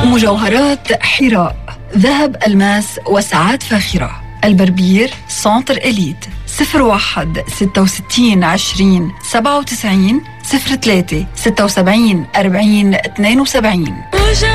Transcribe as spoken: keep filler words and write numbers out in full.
مجوهرات حراء، ذهب، ألماس وساعات فاخرة. البربير سنتر إليت. صفر واحد ستة وستين عشرين سبعة وتسعين صفر ثلاثة ستة وسبعين أربعين اثنين وسبعين.